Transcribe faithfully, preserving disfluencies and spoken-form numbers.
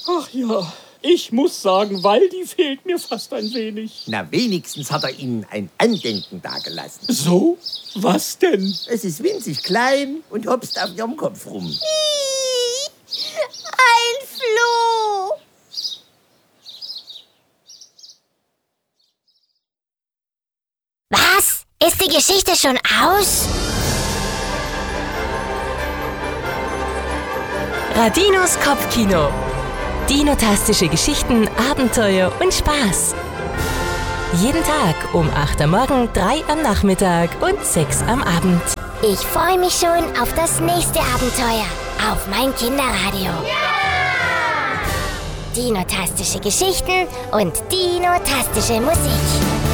Ach ja, ich muss sagen, Waldi fehlt mir fast ein wenig. Na, wenigstens hat er Ihnen ein Andenken dagelassen. So? Was denn? Es ist winzig klein und hopst auf Ihrem Kopf rum. Ein Floh! Was? Ist die Geschichte schon aus? Radinos Kopfkino. Dinotastische Geschichten, Abenteuer und Spaß. Jeden Tag um acht am Morgen, drei am Nachmittag und sechs am Abend. Ich freue mich schon auf das nächste Abenteuer. Auf mein Kinderradio. Ja! Dinotastische Geschichten und dinotastische Musik.